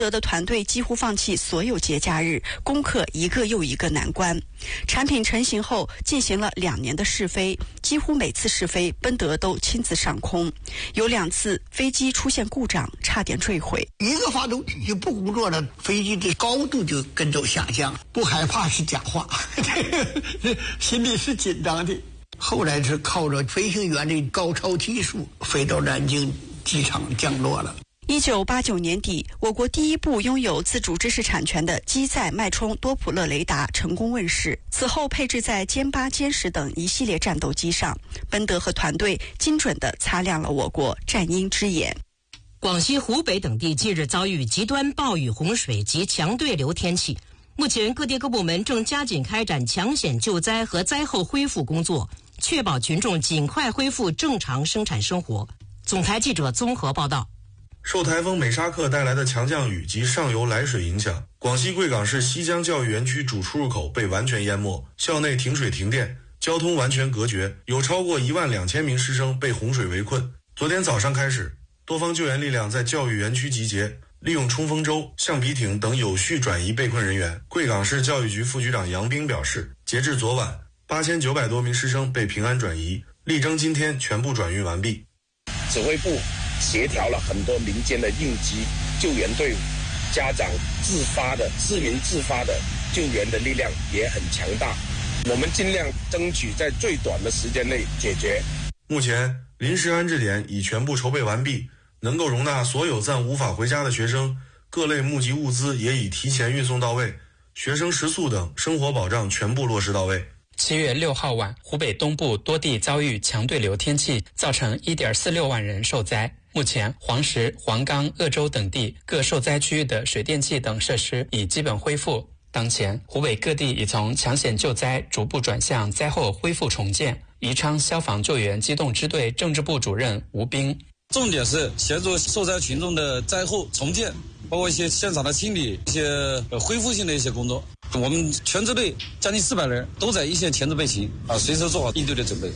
的团队几乎放弃所有节假日，攻克一个又一个难关。产品成型后，进行了2年的试飞，几乎每次试飞，奔德都亲自上空。有2次飞机出现故障，差点坠毁。 一个发动机不工作了，飞机的高度就跟着下降。不害怕是假话，心里是紧张的。后来是靠着飞行员的高超技术，飞到南京机场降落了。 1989年底，我国第一部拥有自主知识产权的机载脉冲多普勒雷达成功问世。此后配置在歼8、歼10等一系列战斗机上，奔德和团队精准地擦亮了我国战鹰之眼。 广西、湖北等地近日遭遇极端暴雨、洪水及强对流天气。目前各地各部门正加紧开展抢险救灾和灾后恢复工作，确保群众尽快恢复正常生产生活。总台记者综合报道。 受台风美沙克带来的强降雨及上游来水影响，广西贵港市西江教育园区主出入口被完全淹没，校内停水停电，交通完全隔绝，有超过12000名师生被洪水围困。昨天早上开始，多方救援力量在教育园区集结，利用冲锋舟、橡皮艇等有序转移被困人员。贵港市教育局副局长杨斌表示，截至昨晚，8900多名师生被平安转移，力争今天全部转运完毕。 指挥部协调了很多民间的应急救援队伍，家长自发的、市民自发的救援的力量也很强大。我们尽量争取在最短的时间内解决。 目前临时安置点已全部筹备完毕，能够容纳所有暂无法回家的学生，各类募集物资也已提前运送到位，学生食宿等生活保障全部落实到位。 7月6号晚，湖北东部多地遭遇强对流天气，造成1.46万人受灾。目前，黄石、黄冈、鄂州等地各受灾区域的水电气等设施已基本恢复。当前，湖北各地已从抢险救灾逐步转向灾后恢复重建。宜昌消防救援机动支队政治部主任吴斌， 重点是协助受灾群众的灾后重建，包括一些现场的清理、一些恢复性的一些工作。我们全支队将近400人都在一线前置备勤随时做好应对的准备。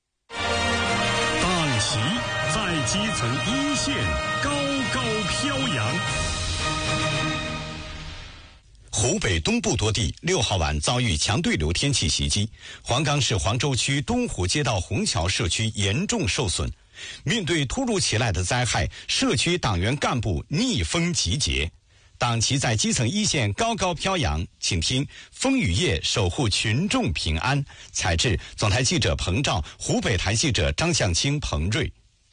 党旗在基层一线高高飘扬。 湖北东部多地6号晚遭遇强对流天气袭击，黄冈市黄州区东湖街道虹桥社区严重受损。面对突如其来的灾害，社区党员干部逆风集结，党旗在基层一线高高飘扬。请听风雨夜守护群众平安。采制总台记者彭照，湖北台记者张向清、彭瑞。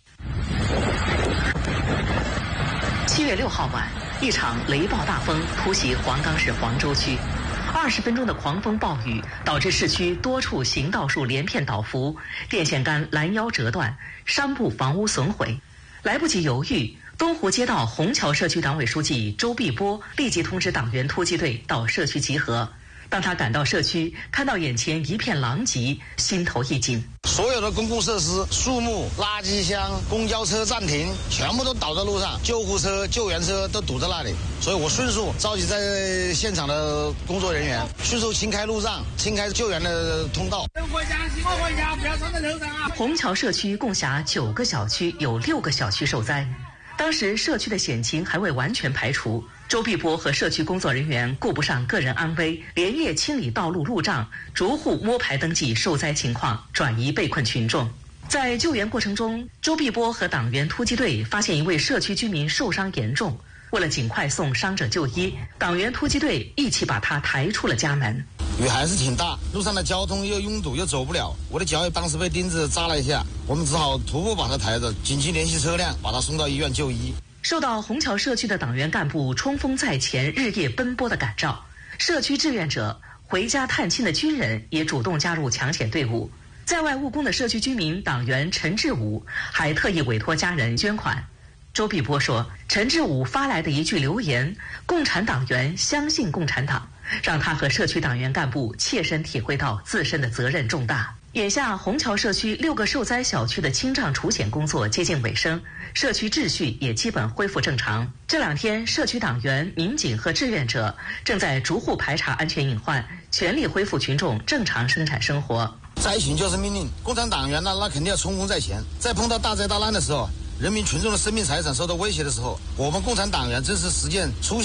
7月6号晚，一场雷暴大风突袭黄冈市黄州区，20分钟的狂风暴雨导致市区多处行道树连片倒伏，电线杆拦腰折断，商铺房屋损毁。来不及犹豫，东湖街道虹桥社区党委书记周碧波立即通知党员突击队到社区集合。当他赶到社区，看到眼前一片狼藉，心头一紧。 所有的公共设施、树木、垃圾箱、公交车暂停，全部都倒在路上，救护车、救援车都堵在那里。所以我迅速召集在现场的工作人员，迅速清开路障，清开救援的通道。 回家，不要站在路上啊！虹桥社区共辖9个小区，有6个小区受灾。当时社区的险情还未完全排除，周碧波和社区工作人员顾不上个人安危，连夜清理道路路障，逐户摸排登记受灾情况，转移被困群众。在救援过程中，周碧波和党员突击队发现一位社区居民受伤严重，为了尽快送伤者就医，党员突击队一起把他抬出了家门。 雨还是挺大，路上的交通又拥堵又走不了，我的脚也当时被钉子扎了一下，我们只好徒步把他抬着，紧急联系车辆把他送到医院就医。 受到虹桥社区的党员干部冲锋在前、日夜奔波的感召，社区志愿者、回家探亲的军人也主动加入抢险队伍。在外务工的社区居民党员陈志武还特意委托家人捐款。周碧波说，陈志武发来的一句留言“共产党员相信共产党”，让他和社区党员干部切身体会到自身的责任重大。眼下虹桥社区6个受灾小区的清障除险工作接近尾声，社区秩序也基本恢复正常。这2天，社区党员、民警和志愿者正在逐户排查安全隐患，全力恢复群众正常生产生活。 灾情就是命令，共产党员那肯定要冲锋在前，在碰到大灾大难的时候， 人民群众的生命财产受到威胁的时候，我们共产党员正是实践出